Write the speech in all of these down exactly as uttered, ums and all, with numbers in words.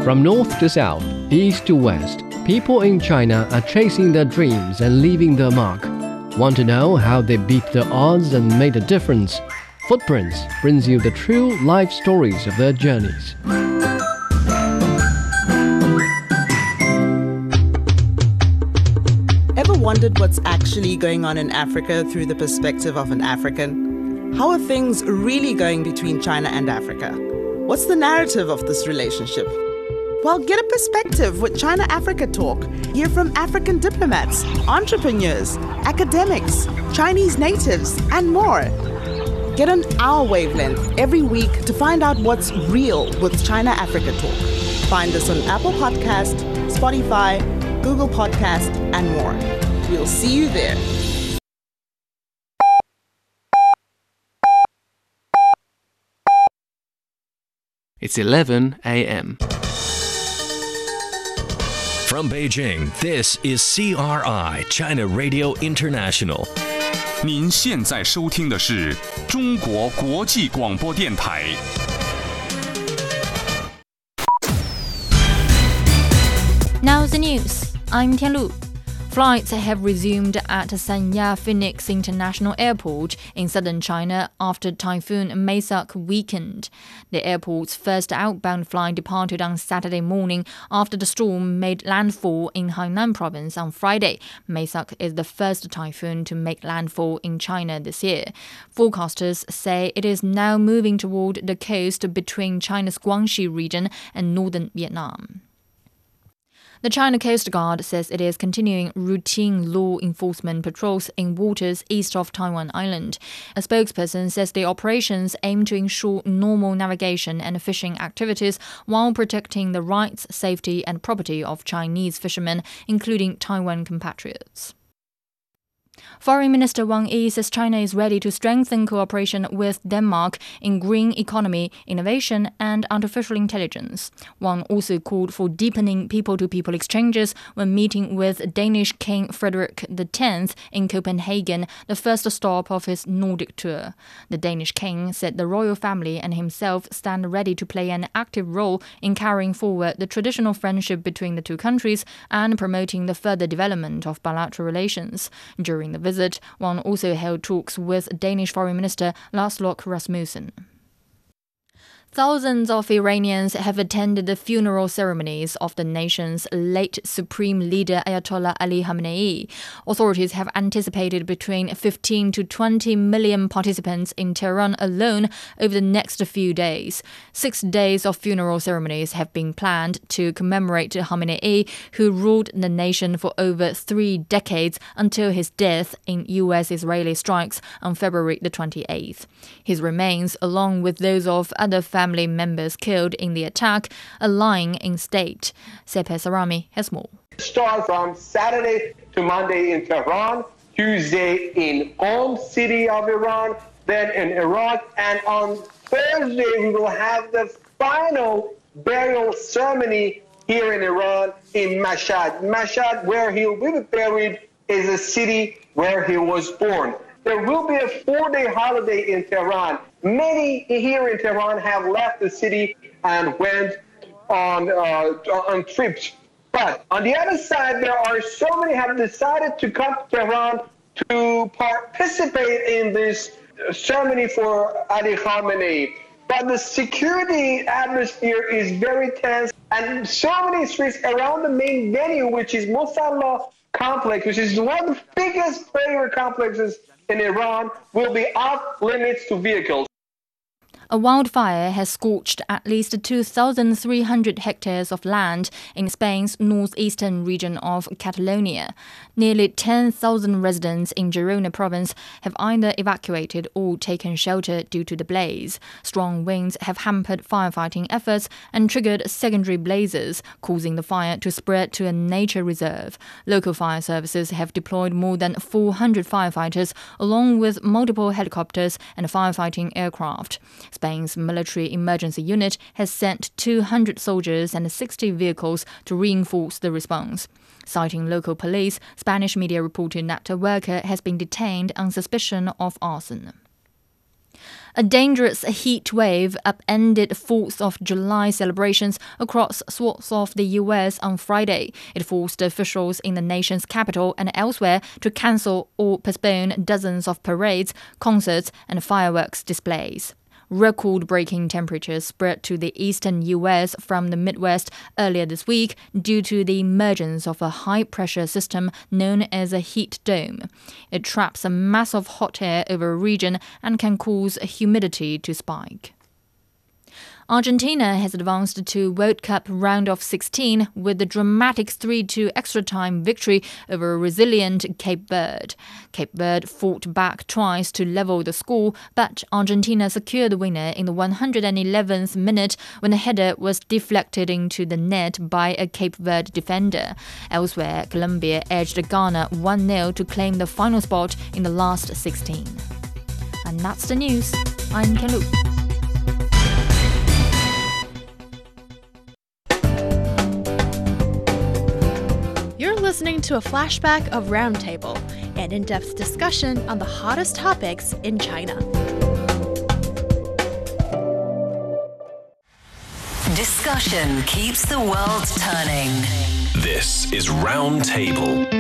From north to south, east to west, people in China are chasing their dreams and leaving their mark. Want to know how they beat the odds and made a difference? Footprints brings you the true life stories of their journeys. Ever wondered what's actually going on in Africa through the perspective of an African? How are things really going between China and Africa? What's the narrative of this relationship? Well, get a perspective with China Africa Talk. Hear from African diplomats, entrepreneurs, academics, Chinese natives, and more. Get on our wavelength every week to find out what's real with China Africa Talk. Find us on Apple Podcast, Spotify, Google Podcast, and more. We'll see you there. It's eleven a.m. From Beijing, this is C R I, China Radio International. 您现在收听的是中国国际广播电台。 Now the news. I'm Tianlu. Flights have resumed at Sanya Phoenix International Airport in southern China after Typhoon Maisak weakened. The airport's first outbound flight departed on Saturday morning after the storm made landfall in Hainan province on Friday. Maisak is the first typhoon to make landfall in China this year. Forecasters say it is now moving toward the coast between China's Guangxi region and northern Vietnam. The China Coast Guard says it is continuing routine law enforcement patrols in waters east of Taiwan Island. A spokesperson says the operations aim to ensure normal navigation and fishing activities while protecting the rights, safety, and property of Chinese fishermen, including Taiwan compatriots. Foreign Minister Wang Yi says China is ready to strengthen cooperation with Denmark in green economy, innovation, and artificial intelligence. Wang also called for deepening people-to-people exchanges when meeting with Danish King Frederik the tenth in Copenhagen, the first stop of his Nordic tour. The Danish king said the royal family and himself stand ready to play an active role in carrying forward the traditional friendship between the two countries and promoting the further development of bilateral relations. During the visit, Wang also held talks with Danish Foreign Minister Lars Løkke Rasmussen. Thousands of Iranians have attended the funeral ceremonies of the nation's late Supreme Leader Ayatollah Ali Khamenei. Authorities have anticipated between fifteen to twenty million participants in Tehran alone over the next few days. Six days of funeral ceremonies have been planned to commemorate Khamenei, who ruled the nation for over three decades until his death in U S-Israeli strikes on February the twenty-eighth. His remains, along with those of other family Family members killed in the attack, are lying in state. Sepeh Sarami has more. Start from Saturday to Monday in Tehran, Tuesday in Qom city of Iran, then in Iraq, and on Thursday we will have the final burial ceremony here in Iran in Mashhad. Mashhad, where he will be buried, is a city where he was born. There will be a four-day holiday in Tehran. Many here in Tehran have left the city and went on uh, on trips. But on the other side, there are so many have decided to come to Tehran to participate in this ceremony for Ali Khamenei. But the security atmosphere is very tense, and so many streets around the main venue, which is Mosalla complex, which is one of the biggest prayer complexes in Iran, will be off limits to vehicles. A wildfire has scorched at least two thousand three hundred hectares of land in Spain's northeastern region of Catalonia. Nearly ten thousand residents in Girona province have either evacuated or taken shelter due to the blaze. Strong winds have hampered firefighting efforts and triggered secondary blazes, causing the fire to spread to a nature reserve. Local fire services have deployed more than four hundred firefighters, along with multiple helicopters and firefighting aircraft. Spain's military emergency unit has sent two hundred soldiers and sixty vehicles to reinforce the response. Citing local police, Spanish media reported that a worker has been detained on suspicion of arson. A dangerous heat wave upended fourth of July celebrations across swaths of the U S on Friday. It forced officials in the nation's capital and elsewhere to cancel or postpone dozens of parades, concerts, and fireworks displays. Record-breaking temperatures spread to the eastern U S from the Midwest earlier this week due to the emergence of a high-pressure system known as a heat dome. It traps a mass of hot air over a region and can cause humidity to spike. Argentina has advanced to World Cup round of sixteen with a dramatic three two extra-time victory over a resilient Cape Verde. Cape Verde fought back twice to level the score, but Argentina secured the winner in the one hundred eleventh minute when a header was deflected into the net by a Cape Verde defender. Elsewhere, Colombia edged Ghana one nil to claim the final spot in the last sixteen. And that's the news. I'm Ken Lu. Listening to a flashback of Roundtable, an in-depth discussion on the hottest topics in China. Discussion keeps the world turning. This is Roundtable.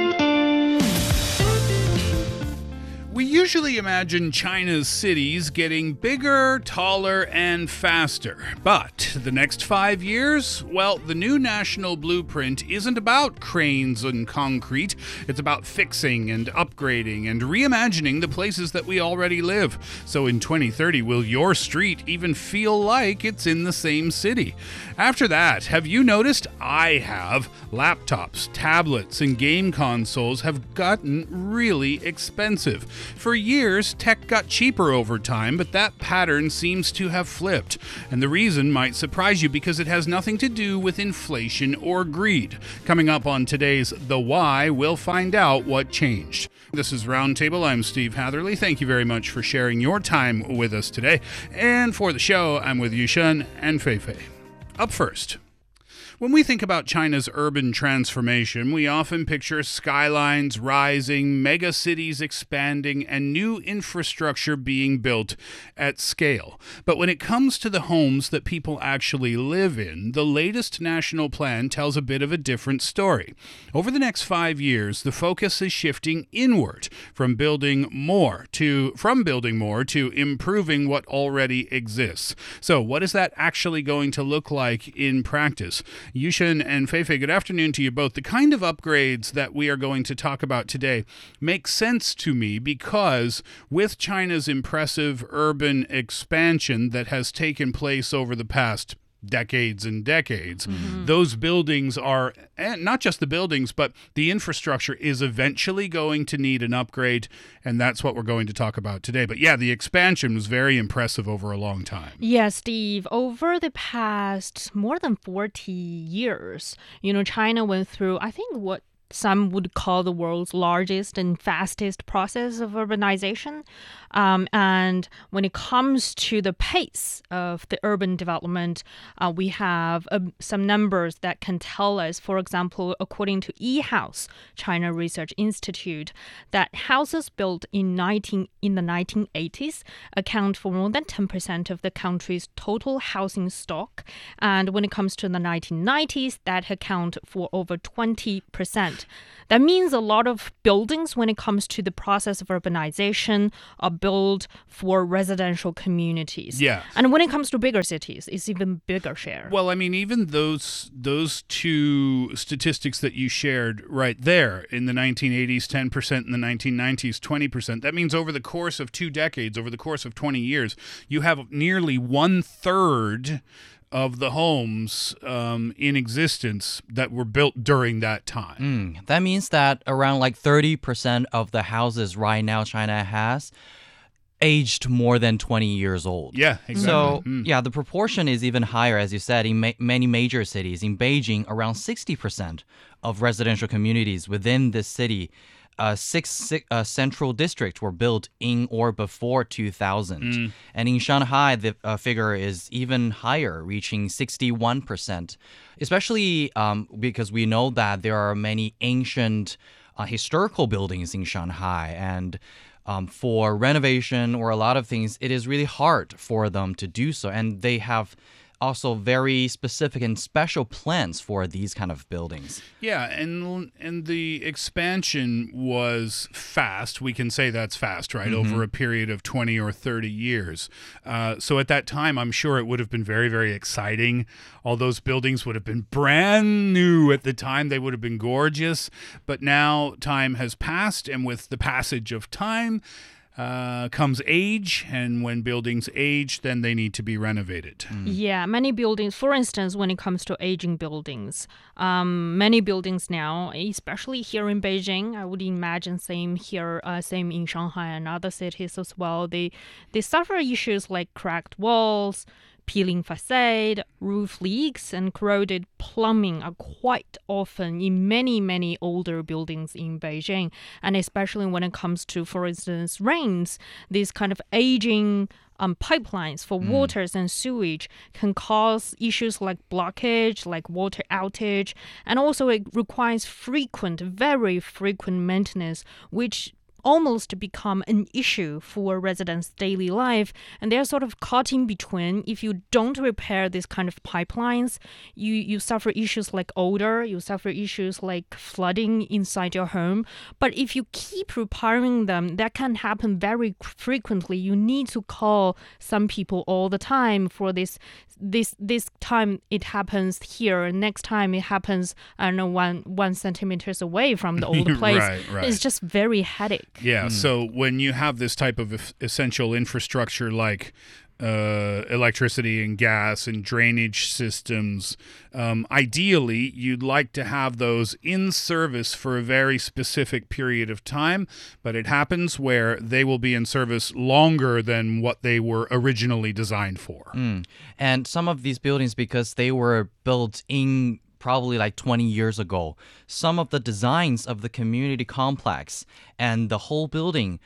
We usually imagine China's cities getting bigger, taller, and faster. But the next five years, well, the new national blueprint isn't about cranes and concrete. It's about fixing and upgrading and reimagining the places that we already live. So in twenty thirty, will your street even feel like it's in the same city? After that, have you noticed? I have. Laptops, tablets, and game consoles have gotten really expensive. For years, tech got cheaper over time, but that pattern seems to have flipped. And the reason might surprise you because it has nothing to do with inflation or greed. Coming up on today's The Why, we'll find out what changed. This is Roundtable. I'm Steve Hatherley. Thank you very much for sharing your time with us today. And for the show, I'm with Yushen and Feifei. Up first. When we think about China's urban transformation, we often picture skylines rising, megacities expanding, and new infrastructure being built at scale. But when it comes to the homes that people actually live in, the latest national plan tells a bit of a different story. Over the next five years, the focus is shifting inward from building more to from building more to improving what already exists. So, what is that actually going to look like in practice? Yushen and Feifei, good afternoon to you both. The kind of upgrades that we are going to talk about today make sense to me because with China's impressive urban expansion that has taken place over the past decades and decades, mm-hmm. those buildings are, and not just the buildings, but the infrastructure is eventually going to need an upgrade, and that's what we're going to talk about today. But yeah, the expansion was very impressive over a long time. Yeah, Steve, over the past more than forty years, you know, China went through, I think, what some would call the world's largest and fastest process of urbanization. Um, and when it comes to the pace of the urban development, uh, we have uh, some numbers that can tell us, for example, according to eHouse, China Research Institute, that houses built in nineteen in the nineteen eighties account for more than ten percent of the country's total housing stock. And when it comes to the nineteen nineties, that account for over twenty percent. That means a lot of buildings, when it comes to the process of urbanization, are built for residential communities. Yeah. And when it comes to bigger cities, it's even bigger share. Well, I mean, even those those two statistics that you shared right there, in the nineteen eighties, ten percent, in the nineteen nineties, twenty percent, that means over the course of two decades, over the course of twenty years, you have nearly one-third of the homes um, in existence that were built during that time. Mm, that means that around like thirty percent of the houses right now China has aged more than twenty years old. Yeah, exactly. So, mm. yeah, the proportion is even higher, as you said, in ma- many major cities. In Beijing, around sixty percent of residential communities within this city, Uh, six, six uh, central districts were built in or before two thousand. Mm. And in Shanghai, the uh, figure is even higher, reaching sixty-one percent, especially um, because we know that there are many ancient uh, historical buildings in Shanghai. And um, for renovation or a lot of things, it is really hard for them to do so. And they have also very specific and special plans for these kind of buildings. Yeah, and and the expansion was fast. We can say that's fast, right? Mm-hmm. Over a period of twenty or thirty years. Uh, so at that time, I'm sure it would have been very, very exciting. All those buildings would have been brand new at the time. They would have been gorgeous. But now time has passed, and with the passage of time, Uh, comes age, and when buildings age, then they need to be renovated. Mm. Yeah, many buildings, for instance, when it comes to aging buildings, um, many buildings now, especially here in Beijing, I would imagine same here, uh, same in Shanghai and other cities as well, they, they suffer issues like cracked walls, peeling facade, roof leaks, and corroded plumbing are quite often in many, many older buildings in Beijing. And especially when it comes to, for instance, rains, these kind of aging um, pipelines for mm. waters and sewage can cause issues like blockage, like water outage. And also it requires frequent, very frequent maintenance, which almost become an issue for residents' daily life, and they're sort of caught in between. If you don't repair these kind of pipelines, you, you suffer issues like odor, you suffer issues like flooding inside your home. But if you keep repairing them, that can happen very frequently. You need to call some people all the time for this. This this time it happens here, and next time it happens, I don't know, one one centimeters away from the older place. Right, right. It's just very headache. Yeah, mm. So when you have this type of essential infrastructure like uh, electricity and gas and drainage systems, um, ideally you'd like to have those in service for a very specific period of time, but it happens where they will be in service longer than what they were originally designed for. Mm. And some of these buildings, because they were built in probably like twenty years ago, some of the designs of the community complex and the whole building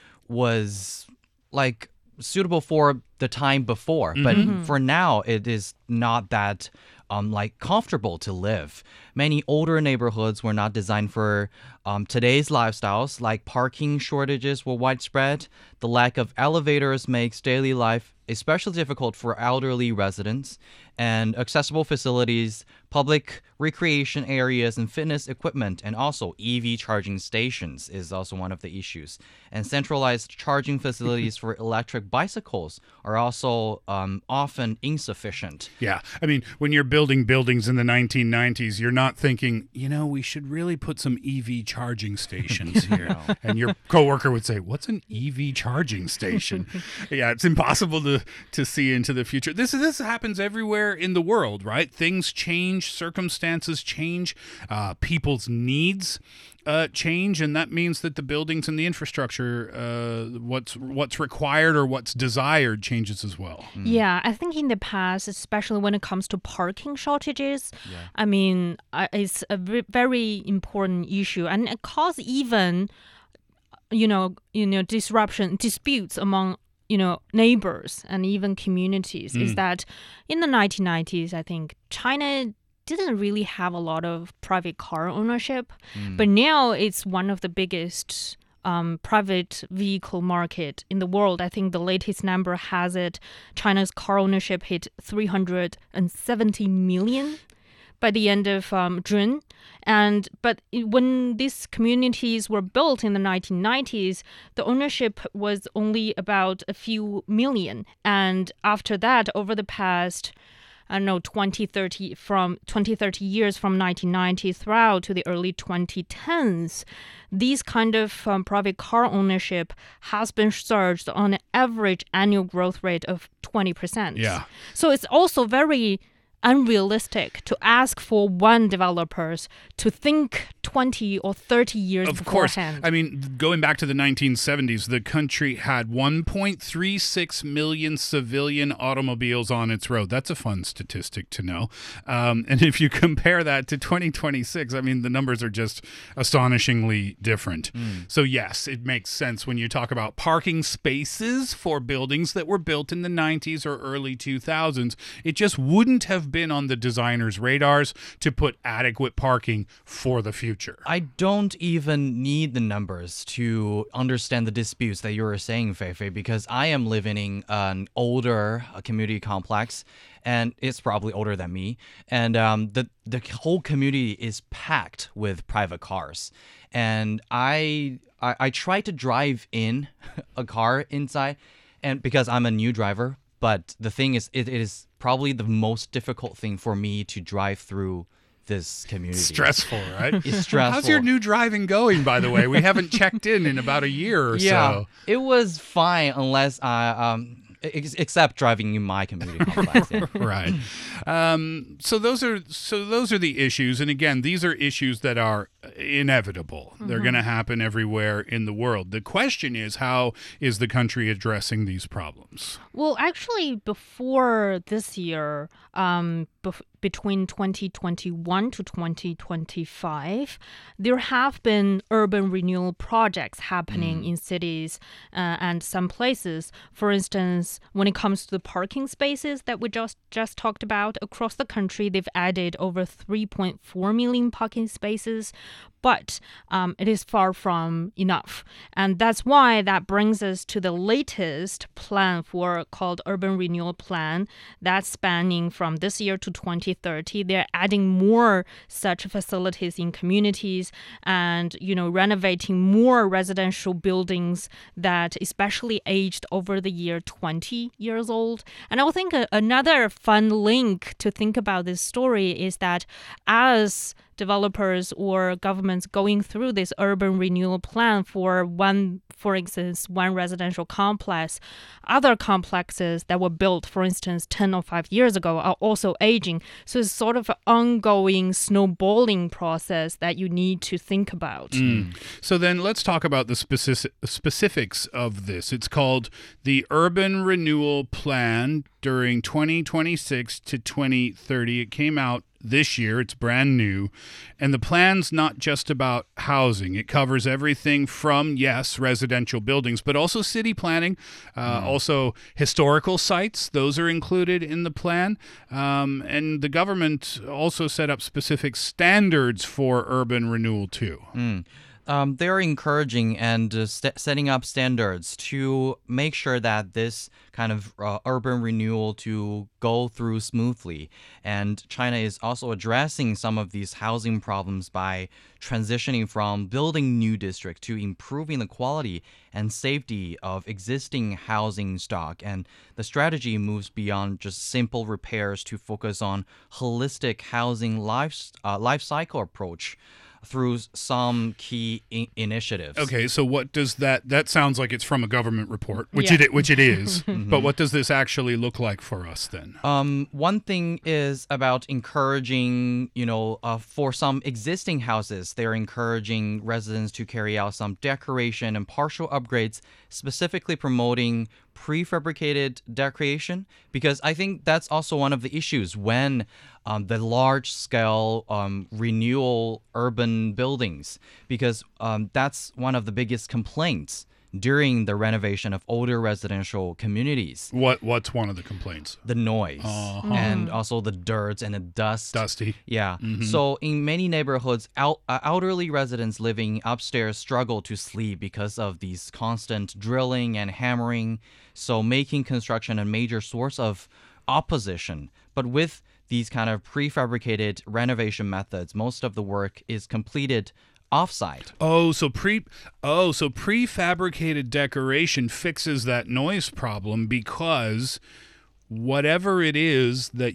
was like suitable for the time before. Mm-hmm. But for now, it is not that um, like comfortable to live. Many older neighborhoods were not designed for um, today's lifestyles, like parking shortages were widespread. The lack of elevators makes daily life especially difficult for elderly residents, and accessible facilities, public recreation areas, and fitness equipment, and also E V charging stations is also one of the issues. And centralized charging facilities for electric bicycles are also um, often insufficient. Yeah. I mean, when you're building buildings in the nineteen nineties, you're not thinking, you know, we should really put some E V charging stations here. And your coworker would say, what's an E V charging station? Yeah, it's impossible to, to see into the future. This, this happens everywhere in the world, right? Things change, circumstances change, uh, people's needs uh, change, and that means that the buildings and the infrastructure, uh, what's what's required or what's desired, changes as well. Mm. Yeah, I think in the past, especially when it comes to parking shortages, yeah. I mean, uh, it's a very important issue, and it causes even, you know, you know, disruption, disputes among you know, neighbors and even communities. Mm. Is that in the nineteen nineties, I think China didn't really have a lot of private car ownership, mm. but now it's one of the biggest um, private vehicle market in the world. I think the latest number has it, China's car ownership hit three hundred seventy million by the end of um, June. And but when these communities were built in the nineteen nineties, the ownership was only about a few million. And after that, over the past, I don't know, twenty, thirty, from twenty, thirty years from nineteen ninety throughout to the early twenty tens, these kind of um, private car ownership has been surged on an average annual growth rate of twenty percent. Yeah. So it's also very unrealistic to ask for one developers to think twenty or thirty years of beforehand. Course. I mean, going back to the nineteen seventies, the country had one point three six million civilian automobiles on its road. That's a fun statistic to know. Um, and if you compare that to twenty twenty-six, I mean, the numbers are just astonishingly different. Mm. So yes, it makes sense when you talk about parking spaces for buildings that were built in the nineties or early two thousands. It just wouldn't have been on the designers' radars to put adequate parking for the future? I don't even need the numbers to understand the disputes that you were saying, Feifei, because I am living in an older uh, community complex, and it's probably older than me. And um, the the whole community is packed with private cars, and I I, I try to drive in a car inside, and because I'm a new driver. But the thing is, it, it is probably the most difficult thing for me to drive through this community. Stressful, right? It's stressful. How's your new driving going, by the way? We haven't checked in in about a year or yeah, so. It was fine unless I, um, ex- except driving in my community complex. Yeah. Right. Um, so those are so those are the issues, and again, these are issues that are inevitable. Mm-hmm. They're going to happen everywhere in the world. The question is, how is the country addressing these problems? Well, actually, before this year, um, bef- between twenty twenty-one to twenty twenty-five, there have been urban renewal projects happening mm. in cities uh, and some places. For instance, when it comes to the parking spaces that we just, just talked about, across the country, they've added over three point four million parking spaces. But um, it is far from enough. And that's why that brings us to the latest plan for called Urban Renewal Plan that's spanning from this year to twenty thirty. They're adding more such facilities in communities and, you know, renovating more residential buildings that especially aged over the year twenty years old. And I think a- another fun link to think about this story is that as developers or governments going through this urban renewal plan for one, for instance, one residential complex, other complexes that were built, for instance, ten or five years ago are also aging. So it's sort of an ongoing snowballing process that you need to think about. Mm. So then let's talk about the specific, specifics of this. It's called the Urban Renewal Plan during twenty twenty-six to twenty thirty. It came out this year. It's brand new. And the plan's not just about housing. It covers everything from, yes, residential buildings, but also city planning, uh, mm. also historical sites. Those are included in the plan. Um, and the government also set up specific standards for urban renewal, too. Mm. Um, they're encouraging and uh, st- setting up standards to make sure that this kind of uh, urban renewal to go through smoothly. And China is also addressing some of these housing problems by transitioning from building new districts to improving the quality and safety of existing housing stock. And the strategy moves beyond just simple repairs to focus on holistic housing life, uh, life cycle approach through some key I- initiatives. Okay, so what does that, that sounds like it's from a government report, which yeah. it which it is, mm-hmm. but what does this actually look like for us then? Um, one thing is about encouraging, you know, uh, for some existing houses, they're encouraging residents to carry out some decoration and partial upgrades, specifically promoting prefabricated decoration, because I think that's also one of the issues when um, the large-scale um, renewal urban buildings, because um, that's one of the biggest complaints during the renovation of older residential communities. What What's one of the complaints? The noise uh-huh. and also the dirt and the dust. Dusty. Yeah. Mm-hmm. So in many neighborhoods, el- uh, elderly residents living upstairs struggle to sleep because of these constant drilling and hammering, so making construction a major source of opposition. But with these kind of prefabricated renovation methods, most of the work is completed offsite. Oh, so pre oh, so prefabricated decoration fixes that noise problem because whatever it is that